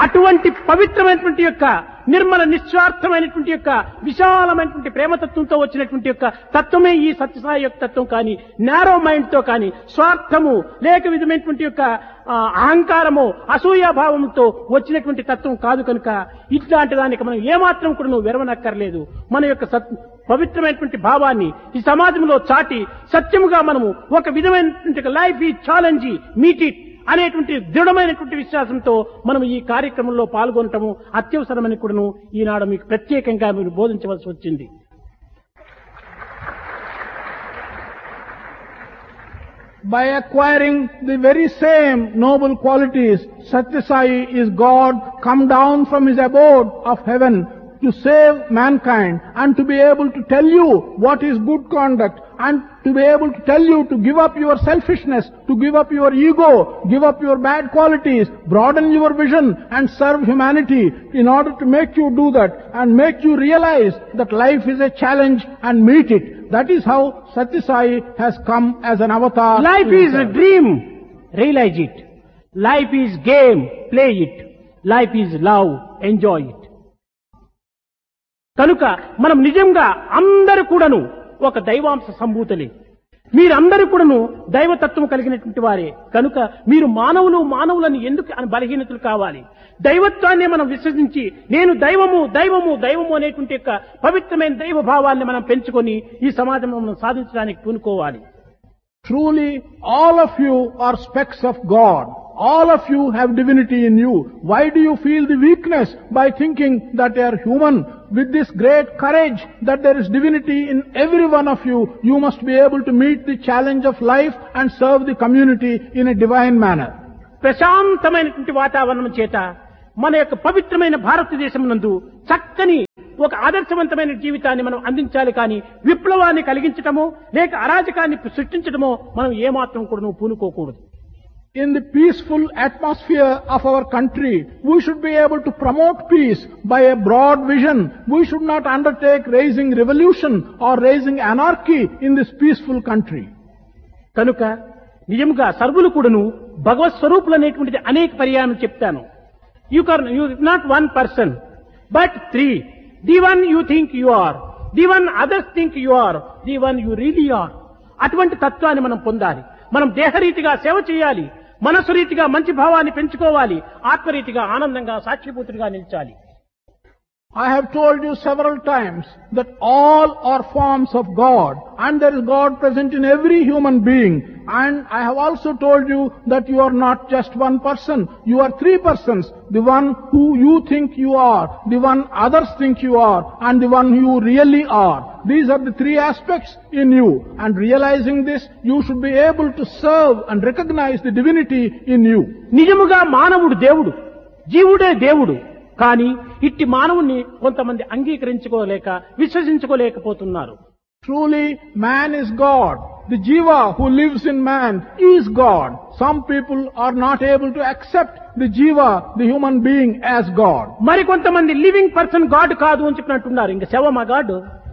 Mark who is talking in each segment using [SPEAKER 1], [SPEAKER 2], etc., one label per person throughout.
[SPEAKER 1] అటువంటి పవిత్రమైనటువంటి యొక్క నిర్మల నిస్వార్థమైనటువంటి యొక్క విశాలమైనటువంటి ప్రేమతత్వంతో వచ్చినటువంటి యొక్క తత్వమే ఈ సత్యసాయి యొక్క తత్వం. కానీ నారో మైండ్ తో కానీ స్వార్థము లేక విధమైనటువంటి యొక్క అహంకారము అసూయాభావంతో వచ్చినటువంటి తత్వం కాదు. కనుక ఇట్లాంటి దానికి మనం ఏమాత్రం కూడా నువ్వు విరవనక్కర్లేదు. మన యొక్క పవిత్రమైనటువంటి భావాన్ని ఈ సమాజంలో చాటి సత్యముగా మనము ఒక విధమైనటువంటి లైఫ్ ఈ ఛాలెంజ్ మీట్ ఇట్ అనేటువంటి దృఢమైనటువంటి విశ్వాసంతో మనం ఈ కార్యక్రమంలో పాల్గొనటము అత్యవసరమని కూడాను ఈనాడు మీకు ప్రత్యేకంగా మీరు బోధించవలసి వచ్చింది.
[SPEAKER 2] By acquiring the very same noble qualities, Satya Sai is God come down from his abode of heaven to save mankind and to be able to tell you what is good conduct and to be able to tell you to give up your selfishness, to give up your ego, give up your bad qualities, broaden your vision and serve humanity in order to make you do that and make you realize that life is a challenge and meet it. That is how Satya Sai has come as an avatar.
[SPEAKER 1] Life is a dream, realize it. Life is game, play it. Life is love, enjoy it. కనుక మనం నిజంగా అందరూ కూడాను ఒక దైవాంశ సంభూతులే. మీరందరూ కూడాను దైవతత్వం కలిగినటువంటి వారే. కనుక మీరు మానవులని ఎందుకు బలహీనతలు కావాలి? దైవత్వాన్ని మనం విశ్వసించి నేను దైవము దైవము దైవము అనేటువంటి యొక్క పవిత్రమైన దైవ భావాన్ని మనం పెంచుకొని ఈ సమాజంలో మనం సాధించడానికి పూనుకోవాలి.
[SPEAKER 2] Truly, all of you are specks of God. All of you have divinity in you. Why do you feel the weakness by thinking that you are human? With this great courage that there is divinity in every one of you, you must be able to meet the challenge of life and serve the community in a divine manner.
[SPEAKER 1] ప్రశాంతమైనటువంటి వాతావరణం చేత మన యొక్క పవిత్రమైన భారతదేశం నందు చక్కని ఒక ఆదర్శవంతమైన జీవితాన్ని మనం అందించాలి. కానీ విప్లవాన్ని కలిగించటమో లేక అరాజకాన్ని సృష్టించడమో మనం ఏమాత్రం కూడా పూనుకోకూడదు.
[SPEAKER 2] In the peaceful atmosphere of our country, we should be able to promote peace by a broad vision. We should not undertake raising revolution or raising anarchy in this peaceful country.
[SPEAKER 1] కనుక నిజంగా సర్వులు కూడాను భగవత్ స్వరూపులు అనేటువంటిది అనేక పర్యాయం చెప్తాను. You not one person, but three. The one you think you are, the one others think you are, the one you really are. అటువంటి తత్వాన్ని మనం పొందాలి. మనం దేహరీతిగా సేవ చేయాలి, మనసు రీతిగా మంచి భావాన్ని పెంచుకోవాలి, ఆత్మరీతిగా ఆనందంగా సాక్షిభూతుడిగా నిలిచాలి.
[SPEAKER 2] I have told you several times that all are forms of God and there is God present in every human being. And I have also told you that you are not just one person, you are three persons. The one who you think you are, the one others think you are, and the one you really are. These are the three aspects in you. And realizing this, you should be able to serve and recognize the divinity in you.
[SPEAKER 1] నిజముగా మానవుడు దేవుడు, జీవుడే దేవుడు. కానీ ఇట్టి మానవుణ్ణి కొంతమంది అంగీకరించుకోలేక విశ్వసించుకోలేకపోతున్నారు.
[SPEAKER 2] Truly, man is God. The jiva who lives in man is God. Some people are not able to accept the jiva, the human being, as God.
[SPEAKER 1] మరి కొంతమంది లివింగ్ పర్సన్ గాడ్ కాదు అని చెప్పినట్టున్నారు. ఇంకా శవమా God?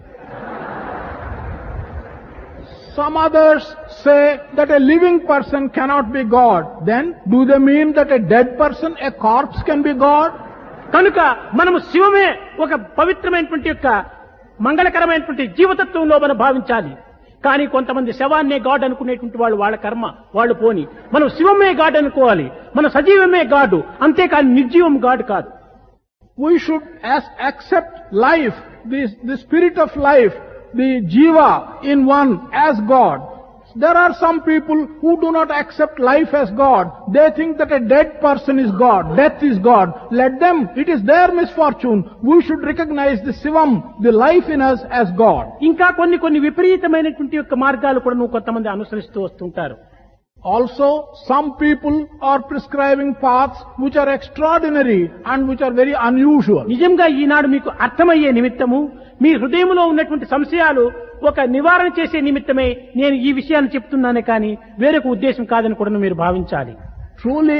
[SPEAKER 2] Some others say that a living person cannot be God. Then, do they mean that a dead person, a corpse, can be God?
[SPEAKER 1] కనుక మనము శివమే ఒక పవిత్రమైనటువంటి యొక్క మంగళకరమైనటువంటి జీవతత్వంలో మనం భావించాలి. కానీ కొంతమంది శవాన్నే గాడ్ అనుకునేటువంటి వాళ్ళు వాళ్ళ కర్మ వాళ్ళు పోని. మనం శివమే గాడ్ అనుకోవాలి, మన సజీవమే గాడు, అంతేకాని నిర్జీవం గాడ్ కాదు.
[SPEAKER 2] We should accept life, the spirit of life, the jiva in one as God. There are some people who do not accept life as God. They think that a dead person is God, death is God. Let them, it is their misfortune. We should recognize the Shivam, the life in us, as God.
[SPEAKER 1] ఇంకా కొన్ని విపరీతమైనటువంటి యొక్క మార్గాలు కూడా కొంతమంది అనుసరిస్తూ వస్తుంటారు.
[SPEAKER 2] Also, some people are prescribing paths which are extraordinary and which are very unusual.
[SPEAKER 1] నిజంగా ఈనాడు మీకు అర్థమయ్యే నిమిత్తము మీ హృదయంలో ఉన్నటువంటి సంశయాలు ఒక నివారణ చేసే నిమిత్తమే నేను ఈ విషయాన్ని చెప్తున్నానే కానీ వేరొక ఉద్దేశం కాదని కూడా మీరు భావించాలి.
[SPEAKER 2] Truly,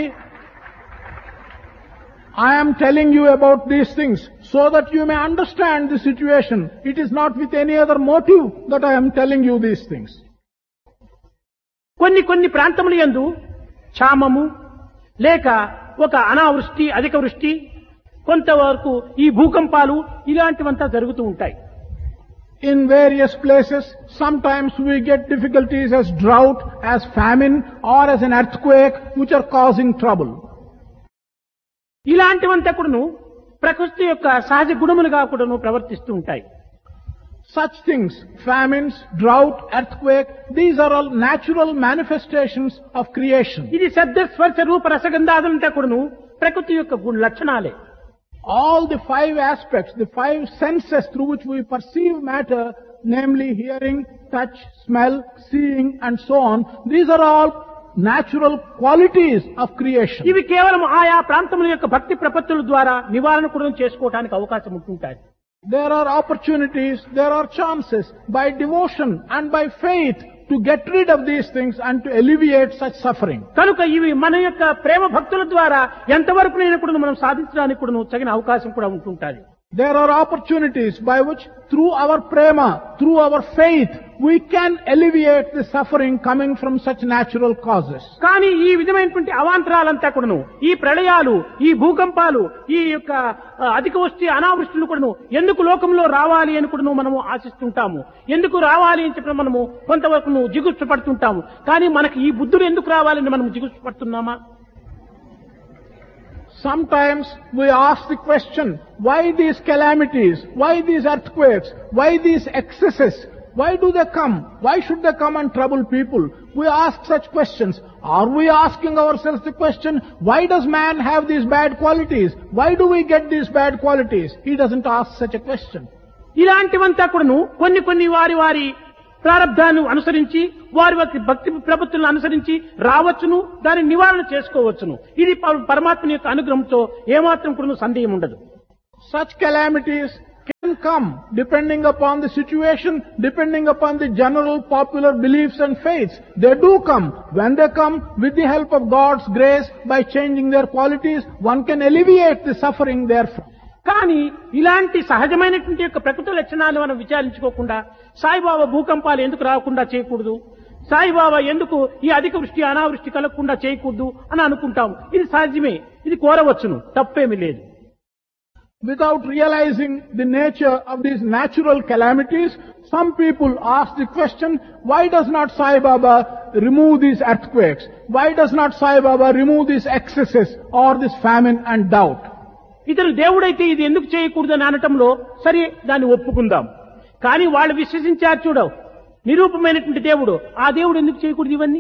[SPEAKER 2] I am telling you about these things so that you may understand the situation. It is not with any other motive that I am telling you these things.
[SPEAKER 1] కొన్ని ప్రాంతముల యందు క్షామము లేక ఒక అనావృష్టి, అధిక వృష్టి, కొంతవరకు ఈ భూకంపాలు ఇలాంటివంతా జరుగుతూ ఉంటాయి.
[SPEAKER 2] In various places, sometimes we get difficulties as drought, as famine, or as an earthquake, which are causing trouble.
[SPEAKER 1] ఇలాంటివంతా కూడాను ప్రకృతి యొక్క సహజ గుణములుగా కూడాను ప్రవర్తిస్తూ ఉంటాయి.
[SPEAKER 2] Such things, famines, drought, earthquake, these are all natural manifestations of creation.
[SPEAKER 1] ఇది శబ్ద స్పర్శ రూప రసగంధాదులంతా కూడాను ప్రకృతి యొక్క లక్షణాలే.
[SPEAKER 2] All the five aspects, the five senses through which we perceive matter, namely hearing, touch, smell, seeing, and so on, these are all natural qualities of creation.
[SPEAKER 1] ఇవి కేవలం ఆయా ప్రాంతముల యొక్క భక్తి ప్రపత్తుల ద్వారా నివారణ కూడా చేసుకోవడానికి అవకాశం ఉంటుంటాయి.
[SPEAKER 2] There are opportunities, there are chances by devotion and by faith to get rid of these things and to alleviate such suffering.
[SPEAKER 1] కనుక ఇవి మన యొక్క ప్రేమ భక్తుల ద్వారా ఎంతవరకు నేను కూడా మనం సాధించడానికి కూడా తగిన అవకాశం కూడా ఉంటుంటుంది.
[SPEAKER 2] There are opportunities by which through our prema, through our faith, we can alleviate the suffering coming from such natural causes.
[SPEAKER 1] కానీ ఈ విధమైనటువంటి అవాంతరాలంతా కూడాను, ఈ ప్రళయాలు, ఈ భూకంపాలు, ఈ యొక్క అధిక వృష్టి, అనావృష్టిలు కూడాను ఎందుకు లోకంలో రావాలి అని కూడాను మనము ఆశిస్తుంటాము. ఎందుకు రావాలి అని చెప్పిన మనము కొంతవరకు జిగుప్స పడుతుంటాము. కానీ మనకి ఈ బుద్ధులు ఎందుకు రావాలని మనం జిగుప్స పడుతున్నామా?
[SPEAKER 2] Sometimes we ask the question, why these calamities, why these earthquakes, why these excesses, why do they come? Why should they come and trouble people? We ask such questions. Are we asking ourselves the question, why does man have these bad qualities? Why do we get these bad qualities? He doesn't ask such a question.
[SPEAKER 1] ఇలాంటివంతా కూడాను కొన్ని వారి ప్రారంధాన్ని అనుసరించి వారి భక్తి ప్రపత్తులను అనుసరించి రావచ్చును, దాని నివారణ చేసుకోవచ్చును. ఇది పరమాత్మ యొక్క అనుగ్రహంతో ఏమాత్రం కూడా సందేహం ఉండదు.
[SPEAKER 2] Such calamities can come depending upon the situation, depending upon the general popular beliefs and faiths. They do come. When they come, with the help of God's grace, by changing their qualities, one can alleviate the suffering therefrom.
[SPEAKER 1] కానీ ఇలాంటి సహజమైనటువంటి యొక్క ప్రకృతి లక్షణాలు మనం విచారించుకోకుండా సాయిబాబా భూకంపాలు ఎందుకు రాకుండా చేయకూడదు, సాయిబాబా ఎందుకు ఈ అధిక వృష్టి అనావృష్టి కలగకుండా చేయకూడదు అని అనుకుంటాం. ఇది సహజమే, ఇది కోరవచ్చును, తప్పేమీ లేదు.
[SPEAKER 2] Without realizing the nature of these natural calamities, some people ask the question, why does not Sai Baba remove these earthquakes? Why does not Sai Baba remove these excesses or this famine and doubt?
[SPEAKER 1] ఇతను దేవుడైతే ఇది ఎందుకు చేయకూడదు అని అనటంలో సరే దాన్ని ఒప్పుకుందాం. కానీ వాళ్ళు విశ్వసించారు చూడవు, నిరూపమైనటువంటి దేవుడు, ఆ దేవుడు ఎందుకు చేయకూడదు ఇవన్నీ?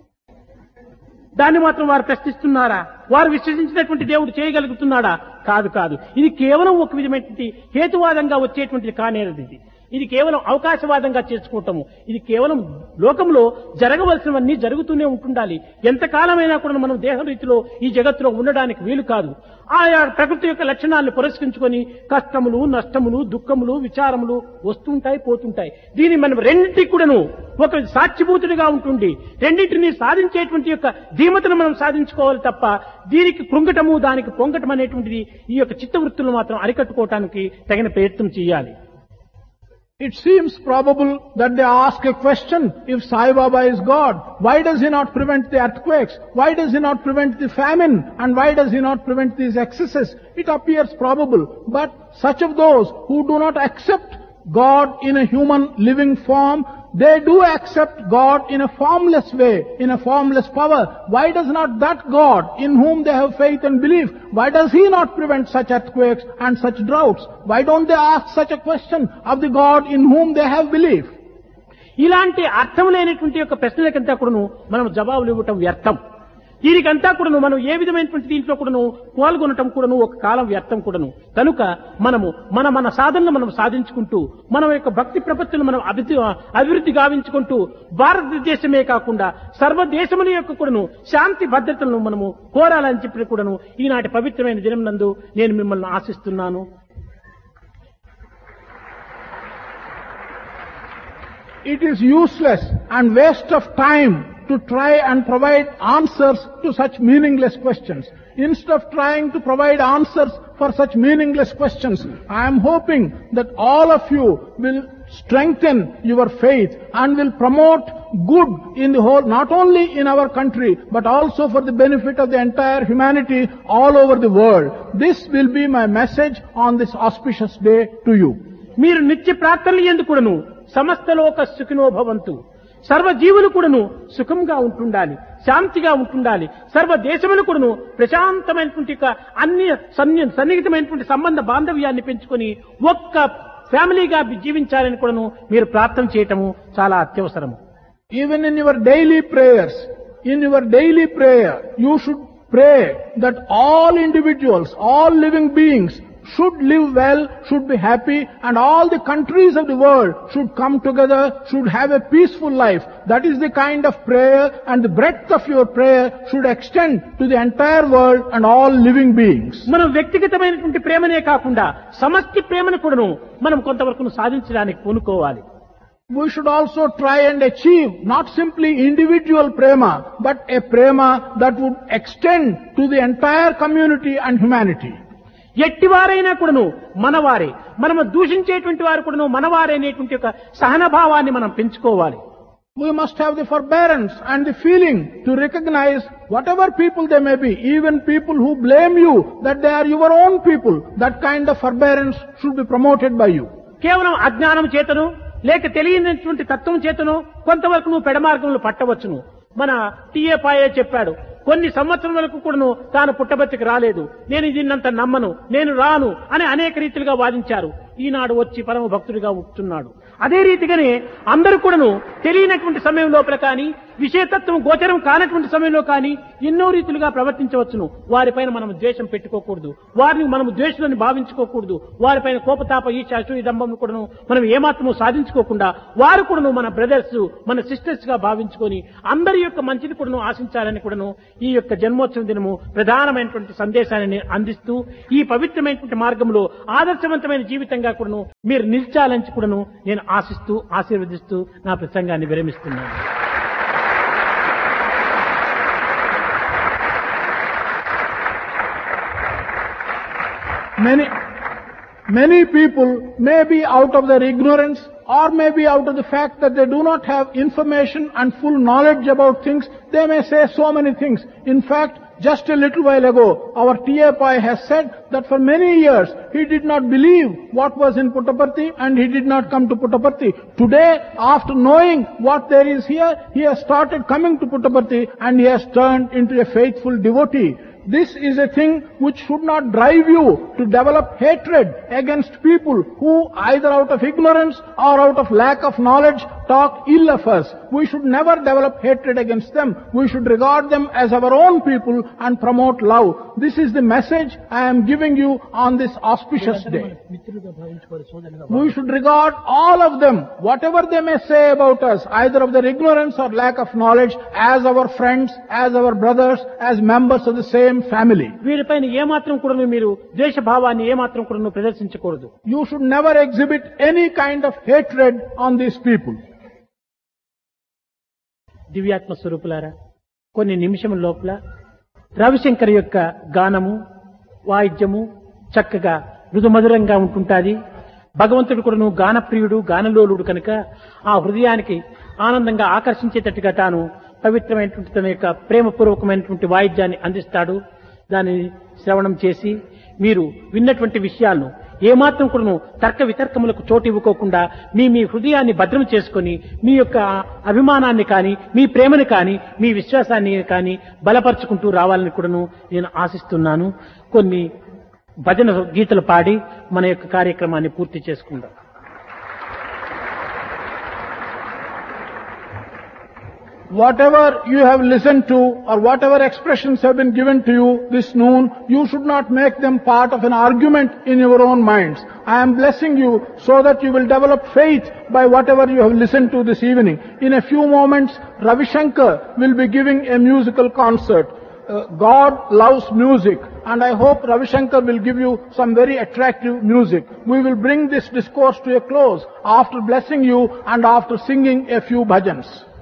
[SPEAKER 1] దాన్ని మాత్రం వారు ప్రశ్నిస్తున్నారా? వారు విశ్వసించినటువంటి దేవుడు చేయగలుగుతున్నాడా? కాదు. ఇది కేవలం ఒక విధమైనటువంటి హేతువాదంగా వచ్చేటువంటిది కానేది. ఇది కేవలం అవకాశవాదంగా చేసుకోవటము. ఇది కేవలం లోకంలో జరగవలసినవన్నీ జరుగుతూనే ఉంటుండాలి. ఎంతకాలమైనా కూడా మనం దేహరీతిలో ఈ జగత్తులో ఉండడానికి వీలు కాదు. ఆయా ప్రకృతి యొక్క లక్షణాలను పురస్కరించుకొని కష్టములు, నష్టములు, దుఃఖములు, విచారములు వస్తుంటాయి, పోతుంటాయి. దీన్ని మనం రెండింటికి కూడాను ఒక సాక్షిభూతుడిగా ఉంటుంది. రెండింటిని సాధించేటువంటి యొక్క ధీమతను మనం సాధించుకోవాలి తప్ప దీనికి కృంగటము, దానికి పొంగటం అనేటువంటిది ఈ యొక్క చిత్తవృత్తులను మాత్రం అరికట్టుకోవటానికి తగిన ప్రయత్నం చేయాలి.
[SPEAKER 2] It seems probable that they ask a question, if Sai Baba is God, why does he not prevent the earthquakes? Why does he not prevent the famine? And why does he not prevent these excesses? It appears probable. But such of those who do not accept God in a human living form, they do accept God in a formless way, in a formless power. Why does not that God, in whom they have faith and belief, why does he not prevent such earthquakes and such droughts? Why don't they ask such a question of the God in whom they have belief?
[SPEAKER 1] ఇలాంటి అర్థం లేనటువంటి యొక్క ప్రశ్నలకంతా కూడాను మనం జవాబులు ఇవ్వటం వ్యర్థం. దీనికంతా కూడాను మనం ఏ విధమైనటువంటి దీంట్లో కూడాను పాల్గొనటం కూడాను ఒక కాలం వ్యర్థం కూడాను. కనుక మనము మన సాధనను మనం సాధించుకుంటూ మన యొక్క భక్తి ప్రపత్తులను మనం అభివృద్ధి గావించుకుంటూ భారతదేశమే కాకుండా సర్వదేశముల యొక్క కూడాను శాంతి భద్రతలను మనము కోరాలని చెప్పి కూడాను ఈనాటి పవిత్రమైన దినం నందు నేను మిమ్మల్ని ఆశిస్తున్నాను.
[SPEAKER 2] It is useless and waste of time to try and provide answers to such meaningless questions. Instead of trying to provide answers for such meaningless questions, I am hoping that all of you will strengthen your faith and will promote good in the whole, not only in our country, but also for the benefit of the entire humanity all over the world. This will be my message on this auspicious day to you.
[SPEAKER 1] మీరు నిత్య ప్రార్థనలు ఎందుకును సమస్త లోక సుఖినో భవంతు, సర్వ జీవులు కూడాను సుఖంగా ఉంటుండాలి, శాంతిగా ఉంటుండాలి, సర్వ దేశములు కూడాను ప్రశాంతమైనటువంటి అన్ని సన్నిహితమైనటువంటి సంబంధ బాంధవ్యాన్ని పెంచుకొని ఒక్క ఫ్యామిలీగా జీవించాలని కూడాను మీరు ప్రార్థన చేయటము చాలా అత్యవసరము.
[SPEAKER 2] Even in your daily prayers, you should pray that all individuals, all living beings should live well, should be happy, and all the countries of the world should come together, should have a peaceful life. That is the kind of prayer, and the breadth of your prayer should extend to the entire world and all living beings.
[SPEAKER 1] మనం వ్యక్తిగతమైనటువంటి ప్రేమనే కాకుండా సమష్టి ప్రేమను కూడాను మనం కొంతవరకు సాధించడానికి పూనుకోవాలి.
[SPEAKER 2] We should also try and achieve not simply individual prema, but a prema that would extend to the entire community and humanity.
[SPEAKER 1] ఎట్టివారైనా కూడాను మనవారే, మనము దూషించేటువంటి వారు కూడాను మనవారే అనేటువంటి ఒక సహనభావాన్ని మనం పెంచుకోవాలి.
[SPEAKER 2] We must have the forbearance and the feeling to recognize whatever people they may be, even people who blame you that they are your own people. That kind of forbearance should be promoted by you.
[SPEAKER 1] కేవలం అజ్ఞానం చేతను లేక తెలియనటువంటి తత్వం చేతను కొంతవరకు నువ్వు పెడమార్గంలో పట్టవచ్చును. మన టీఏ పాయే చెప్పాడు, కొన్ని సంవత్సరం వరకు కూడాను తాను పుట్టబర్తికి రాలేదు, నేను దీన్నంత నమ్మను, నేను రాను అని అనేక రీతిలుగా వాదించారు. ఈనాడు వచ్చి పరమ భక్తుడిగా ఉంటున్నాడు. అదే రీతిగానే అందరూ కూడాను తెలియనటువంటి సమయం లోపల కానీ, విషయతత్వం గోచరం కానటువంటి సమయంలో కానీ ఎన్నో రీతులుగా ప్రవర్తించవచ్చును. వారిపైన మనం ద్వేషం పెట్టుకోకూడదు, వారిని మనం ద్వేషులని భావించుకోకూడదు, వారిపైన కోపతాప ఈర్ష్య అసూయ దంభం కూడాను మనం ఏమాత్రము సాధించుకోకుండా వారు కూడాను మన బ్రదర్స్, మన సిస్టర్స్ గా భావించుకొని అందరి యొక్క మంచిని కూడాను ఆశించాలని కూడాను ఈ యొక్క జన్మోత్సవం దినము ప్రధానమైనటువంటి సందేశాన్ని అందిస్తూ ఈ పవిత్రమైనటువంటి మార్గంలో ఆదర్శవంతమైన జీవితంగా కూడాను మీరు నిలిచాలని కూడాను నేను ఆశిస్తూ ఆశీర్వదిస్తూ నా ప్రసంగాన్ని విరమిస్తున్నాను.
[SPEAKER 2] Many people may be out of their ignorance or may be out of the fact that they do not have information and full knowledge about things. They may say so many things. In fact, just a little while ago, our T.A. Pai has said that for many years he did not believe what was in Puttaparthi and he did not come to Puttaparthi. Today, after knowing what there is here, he has started coming to Puttaparthi and he has turned into a faithful devotee. This is a thing which should not drive you to develop hatred against people who either out of ignorance or out of lack of knowledge talk ill of us. We should never develop hatred against them. We should regard them as our own people and promote love. This is the message I am giving you on this auspicious day. We should regard all of them, whatever they may say about us, either of their ignorance or lack of knowledge, as our friends, as our brothers, as members of the same family.
[SPEAKER 1] వీరిపైన ఏమాత్రం కూడా మీరు ద్వేషభావాన్ని ఏమాత్రం కూడా ప్రదర్శించకూడదు.
[SPEAKER 2] You should never exhibit any kind of hatred on these people.
[SPEAKER 1] దివ్యాత్మ స్వరూపులారా, కొన్ని నిమిషముల లోపల రవిశంకర్ యొక్క గానము, వాయిద్యము చక్కగా మృదుమధురంగా ఉంటుంటాది. భగవంతుడు కూడాను గానప్రియుడు, గానలోలుడు కనుక ఆ హృదయానికి ఆనందంగా ఆకర్షించేటట్టుగా తాను పవిత్రమైనటువంటి తన యొక్క ప్రేమపూర్వకమైనటువంటి వాయిద్యాన్ని అందిస్తాడు. దాన్ని శ్రవణం చేసి మీరు విన్నటువంటి విషయాలను ఏమాత్రం కూడాను తర్క వితర్కములకు చోటు ఇవ్వకోకుండా మీ హృదయాన్ని భద్రం చేసుకొని మీ యొక్క అభిమానాన్ని కానీ, మీ ప్రేమని కానీ, మీ విశ్వాసాన్ని కానీ బలపరుచుకుంటూ రావాలని కూడాను నేను ఆశిస్తున్నాను. కొన్ని భజన గీతలు పాడి మన యొక్క కార్యక్రమాన్ని పూర్తి చేసుకుందాం.
[SPEAKER 2] Whatever you have listened to or whatever expressions have been given to you this noon, you should not make them part of an argument in your own minds. I am blessing you so that you will develop faith by whatever you have listened to this evening. In a few moments, Ravi Shankar will be giving a musical concert. God loves music, and I hope Ravi Shankar will give you some very attractive music. We will bring this discourse to a close after blessing you and after singing a few bhajans.